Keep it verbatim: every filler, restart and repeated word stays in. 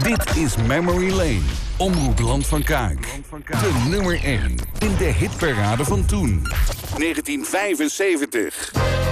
Dit is Memory Lane. Omroep Land van Kuik. De nummer één in de hitparade van toen. negentien vijfenzeventig.